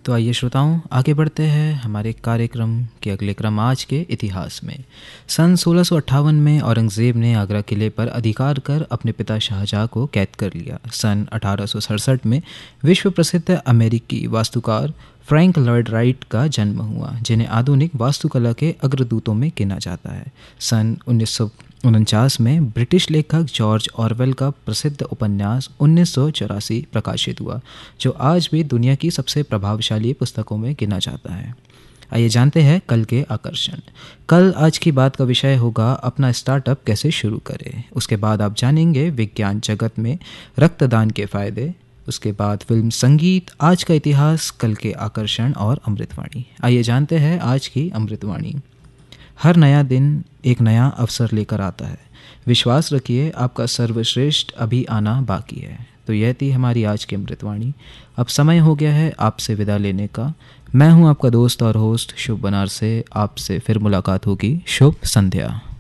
तो आइए श्रोताओं, आगे बढ़ते हैं हमारे कार्यक्रम के अगले क्रम आज के इतिहास में। सन 1658 में औरंगज़ेब ने आगरा किले पर अधिकार कर अपने पिता शाहजहाँ को कैद कर लिया। सन 1867 में विश्व प्रसिद्ध अमेरिकी वास्तुकार फ्रैंक लॉयड राइट का जन्म हुआ, जिन्हें आधुनिक वास्तुकला के अग्रदूतों में गिना जाता है। सन 1949 में ब्रिटिश लेखक जॉर्ज ऑरवेल का प्रसिद्ध उपन्यास 1984 प्रकाशित हुआ, जो आज भी दुनिया की सबसे प्रभावशाली पुस्तकों में गिना जाता है। आइए जानते हैं कल के आकर्षण। कल आज की बात का विषय होगा अपना स्टार्टअप कैसे शुरू करें। उसके बाद आप जानेंगे विज्ञान जगत में रक्तदान के फायदे। उसके बाद फिल्म, संगीत, आज का इतिहास, कल के आकर्षण और अमृतवाणी। आइए जानते हैं आज की अमृतवाणी। हर नया दिन एक नया अवसर लेकर आता है। विश्वास रखिए, आपका सर्वश्रेष्ठ अभी आना बाकी है। तो यह थी हमारी आज की अमृतवाणी। अब समय हो गया है आपसे विदा लेने का। मैं हूं आपका दोस्त और होस्ट शुभ बनारसे। आपसे फिर मुलाकात होगी। शुभ संध्या।